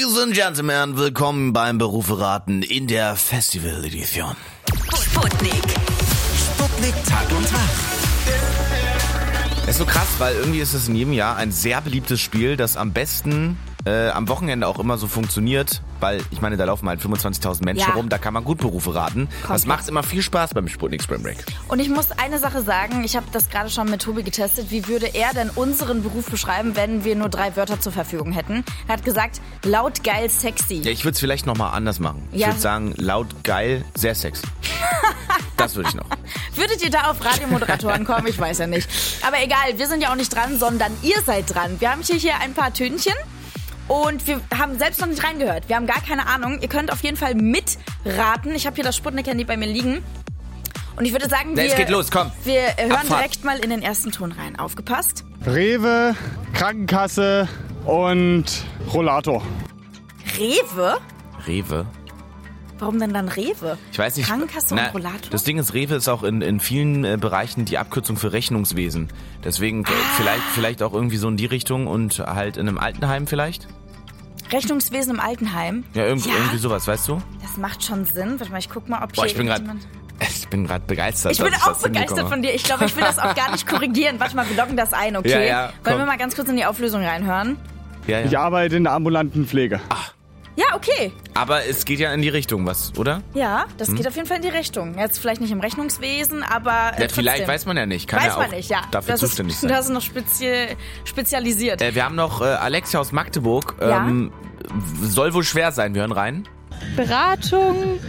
Ladies and Gentlemen, willkommen beim Berufe raten in der Festival-Edition. Sputnik Tag und Tag. Das ist so krass, weil irgendwie ist es in jedem Jahr ein sehr beliebtes Spiel, das am besten am Wochenende auch immer so funktioniert, weil ich meine, da laufen halt 25.000 Menschen rum, da kann man gut Berufe raten. Das macht immer viel Spaß beim Sputnik Spring Break. Und ich muss eine Sache sagen, ich habe das gerade schon mit Tobi getestet, wie würde er denn unseren Beruf beschreiben, wenn wir nur 3 Wörter zur Verfügung hätten? Er hat gesagt, laut, geil, sexy. Ja, ich würde es vielleicht nochmal anders machen. Ich würde sagen, laut, geil, sehr sexy. Das würde ich noch. Würdet ihr da auf Radiomoderatoren kommen? Ich weiß ja nicht. Aber egal, wir sind ja auch nicht dran, sondern ihr seid dran. Wir haben hier ein paar Tönchen. Und wir haben selbst noch nicht reingehört. Wir haben gar keine Ahnung. Ihr könnt auf jeden Fall mitraten. Ich habe hier das Sputnik-Handy bei mir liegen. Und ich würde sagen, es geht los, komm. Wir hören Abfahrt. Direkt mal in den ersten Ton rein. Aufgepasst. Rewe, Krankenkasse und Rollator. Rewe? Rewe? Warum denn dann Rewe? Ich weiß nicht. Krankenkasse und Rollator? Das Ding ist, Rewe ist auch in vielen Bereichen die Abkürzung für Rechnungswesen. Deswegen vielleicht auch irgendwie so in die Richtung und halt in einem Altenheim vielleicht? Rechnungswesen im Altenheim? Ja, irgendwie sowas, weißt du? Das macht schon Sinn. Warte mal, ich guck mal, ob hier Ich bin gerade begeistert. Ich bin auch begeistert von dir. Ich glaube, ich will das auch gar nicht korrigieren. Warte mal, wir loggen das ein, okay? Ja, Wollen wir mal ganz kurz in die Auflösung reinhören? Ja. Ich arbeite in der ambulanten Pflege. Ja, okay. Aber es geht ja in die Richtung, was, oder? Ja, das geht auf jeden Fall in die Richtung. Jetzt vielleicht nicht im Rechnungswesen, aber vielleicht trotzdem. weiß man ja nicht. Kann Weiß ja auch man nicht, ja. dafür das zuständig ist, sein. Das ist noch spezialisiert. Wir haben noch Alexia aus Magdeburg. Ja? Soll wohl schwer sein, wir hören rein. Beratung,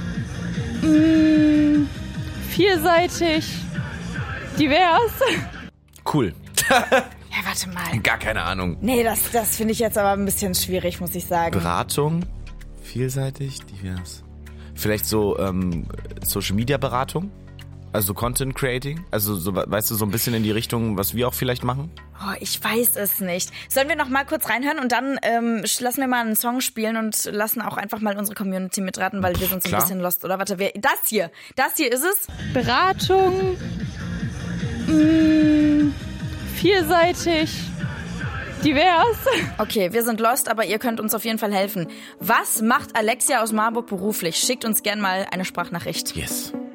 vielseitig, divers. Cool. Ja, warte mal. Gar keine Ahnung. Nee, das finde ich jetzt aber ein bisschen schwierig, muss ich sagen. Beratung, vielseitig, divers. Vielleicht so Social Media Beratung? Also Content Creating? Also so, weißt du, so ein bisschen in die Richtung, was wir auch vielleicht machen? Oh, ich weiß es nicht. Sollen wir noch mal kurz reinhören und dann lassen wir mal einen Song spielen und lassen auch einfach mal unsere Community mitraten, weil wir sind so ein bisschen lost, oder? Warte, das hier ist es? Beratung, vielseitig, divers. Okay, wir sind lost, aber ihr könnt uns auf jeden Fall helfen. Was macht Alexia aus Marburg beruflich? Schickt uns gern mal eine Sprachnachricht. Yes.